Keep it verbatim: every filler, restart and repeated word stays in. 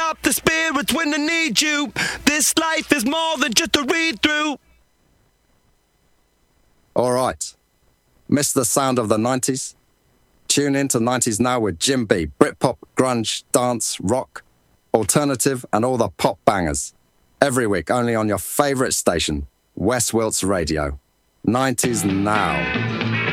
up the spirits when I need you. This life is more than just a read-through. All right. Miss the sound of the nineties? Tune in to nineties Now with Jim B. Britpop, grunge, dance, rock, alternative, and all the pop bangers. Every week, only on your favourite station, West Wilts Radio. nineties Now.